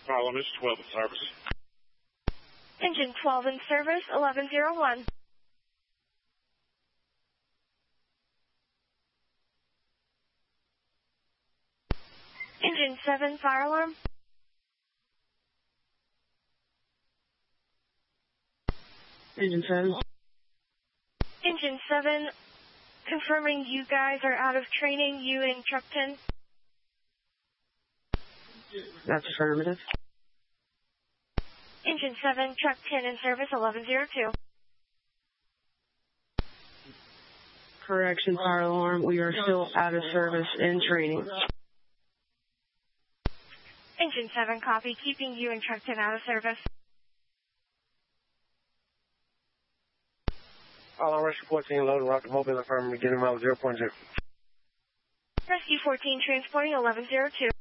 Harlem is 12 in service. Engine 12 in service, 1101. Engine 7, fire alarm. Engine 7. Engine 7, confirming you guys are out of training, you in truck 10. That's affirmative. Engine 7, truck 10 in service, 1102. Correction, fire alarm. We are still out of service in training. Engine 7, copy, keeping you in truck 10 out of service. All Rescue 14, loading rocket mobile affirmative, getting miles 0.0. Rescue 14, transporting 1102.